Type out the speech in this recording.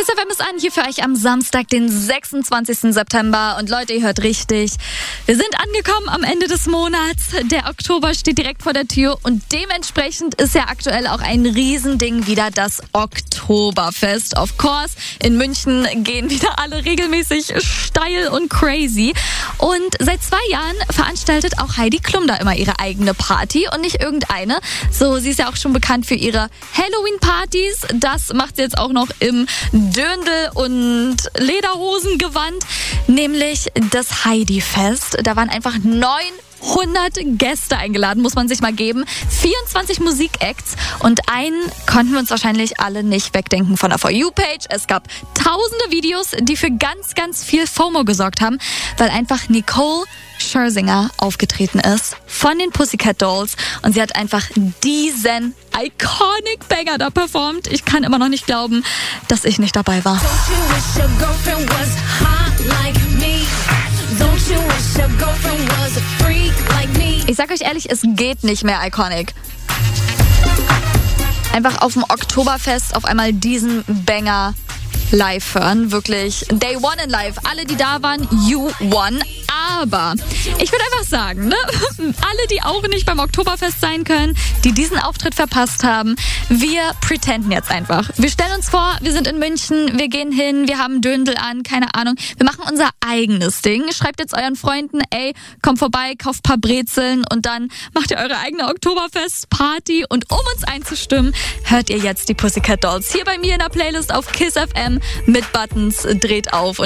Kiss FM ist an, hier für euch am Samstag, den 26. September. Und Leute, ihr hört richtig, wir sind angekommen am Ende des Monats. Der Oktober steht direkt vor der Tür und dementsprechend ist ja aktuell auch ein Riesending wieder das Oktoberfest. Of course, in München gehen wieder alle regelmäßig steil und crazy. Und seit 2 Jahren veranstaltet auch Heidi Klum da immer ihre eigene Party und nicht irgendeine. So, sie ist ja auch schon bekannt für ihre Halloween-Partys. Das macht sie jetzt auch noch im Dirndl- und Lederhosengewand, nämlich das Heidi-Fest. Da waren einfach 900 Gäste eingeladen, muss man sich mal geben. 24 Musikacts und einen konnten wir uns wahrscheinlich alle nicht wegdenken von der For You-Page. Es gab tausende Videos, die für ganz, ganz viel FOMO gesorgt haben, weil einfach Nicole Scherzinger aufgetreten ist von den Pussycat Dolls und sie hat einfach diesen iconic Banger da performt. Ich kann immer noch nicht glauben, dass ich nicht dabei war. Ich sag euch ehrlich, es geht nicht mehr iconic. Einfach auf dem Oktoberfest auf einmal diesen Banger live hören. Wirklich, they won in live. Alle, die da waren, you won. Aber ich würde einfach sagen, ne? Alle, die auch nicht beim Oktoberfest sein können, die diesen Auftritt verpasst haben, wir pretenden jetzt einfach. Wir stellen uns vor, wir sind in München, wir gehen hin, wir haben Dirndl an, keine Ahnung. Wir machen unser eigenes Ding. Schreibt jetzt euren Freunden, ey, kommt vorbei, kauft ein paar Brezeln und dann macht ihr eure eigene Oktoberfest-Party. Und um uns einzustimmen, hört ihr jetzt die Pussycat Dolls hier bei mir in der Playlist auf Kiss FM mit Buttons, dreht auf.